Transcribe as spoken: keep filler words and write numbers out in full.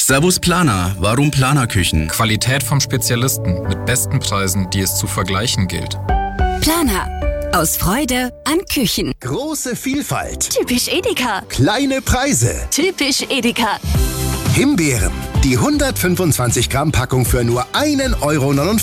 Servus Planer, warum Planer-Küchen? Qualität vom Spezialisten mit besten Preisen, die es zu vergleichen gilt. Planer. Aus Freude an Küchen. Große Vielfalt. Typisch Edeka. Kleine Preise. Typisch Edeka. Himbeeren. Die hundertfünfundzwanzig Gramm Packung für nur einen Euro neunundvierzig.